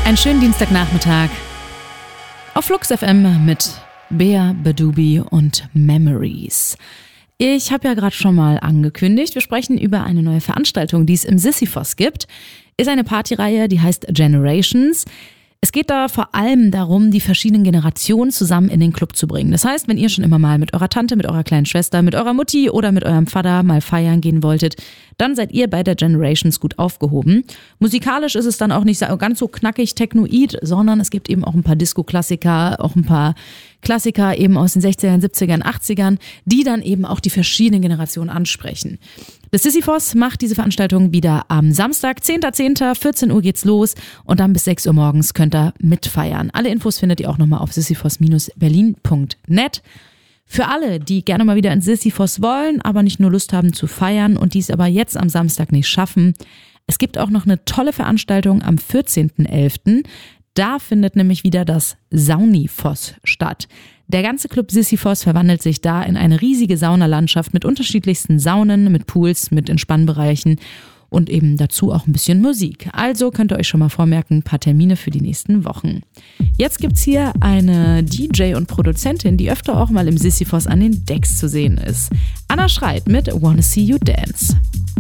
Einen schönen Dienstagnachmittag auf Flux FM mit Bea Badubi und Memories. Ich habe ja gerade schon mal angekündigt, wir sprechen über eine neue Veranstaltung, die es im Sisyphos gibt. Ist eine Partyreihe, die heißt Generations. Es geht da vor allem darum, die verschiedenen Generationen zusammen in den Club zu bringen. Das heißt, wenn ihr schon immer mal mit eurer Tante, mit eurer kleinen Schwester, mit eurer Mutti oder mit eurem Vater mal feiern gehen wolltet, dann seid ihr bei der Generations gut aufgehoben. Musikalisch ist es dann auch nicht ganz so knackig technoid, sondern es gibt eben auch ein paar Disco-Klassiker, auch ein paar Klassiker eben aus den 60ern, 70ern, 80ern, die dann eben auch die verschiedenen Generationen ansprechen. Das Sisyphos macht diese Veranstaltung wieder am Samstag, 10.10., 14 Uhr geht's los und dann bis 6 Uhr morgens könnt ihr mitfeiern. Alle Infos findet ihr auch nochmal auf sisyphos-berlin.net. Für alle, die gerne mal wieder ins Sisyphos wollen, aber nicht nur Lust haben zu feiern und dies aber jetzt am Samstag nicht schaffen, es gibt auch noch eine tolle Veranstaltung am 14.11., Da findet nämlich wieder das Saunifos statt. Der ganze Club Sisyphos verwandelt sich da in eine riesige Saunalandschaft mit unterschiedlichsten Saunen, mit Pools, mit Entspannbereichen und eben dazu auch ein bisschen Musik. Also könnt ihr euch schon mal vormerken, ein paar Termine für die nächsten Wochen. Jetzt gibt's hier eine DJ und Produzentin, die öfter auch mal im Sisyphos an den Decks zu sehen ist. Anna Schreit mit Wanna See You Dance.